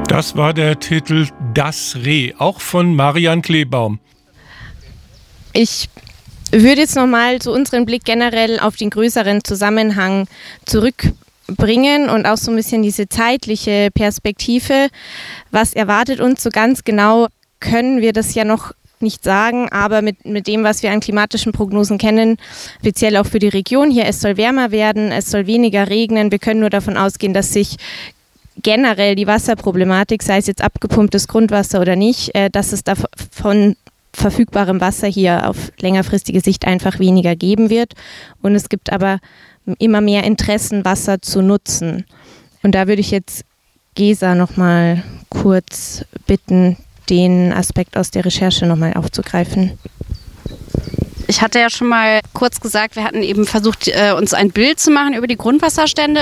Das war der Titel Das Reh, auch von Marian Kleebaum. Ich würde jetzt nochmal so unseren Blick generell auf den größeren Zusammenhang zurückbringen und auch so ein bisschen diese zeitliche Perspektive. Was erwartet uns so ganz genau, können wir das ja noch nicht sagen, aber mit dem, was wir an klimatischen Prognosen kennen, speziell auch für die Region hier, es soll wärmer werden, es soll weniger regnen. Wir können nur davon ausgehen, dass sich generell die Wasserproblematik, sei es jetzt abgepumptes Grundwasser oder nicht, dass es davon verfügbarem Wasser hier auf längerfristige Sicht einfach weniger geben wird. Und es gibt aber immer mehr Interessen, Wasser zu nutzen. Und da würde ich jetzt Gesa nochmal kurz bitten, den Aspekt aus der Recherche nochmal aufzugreifen. Ich hatte ja schon mal kurz gesagt, wir hatten eben versucht, uns ein Bild zu machen über die Grundwasserstände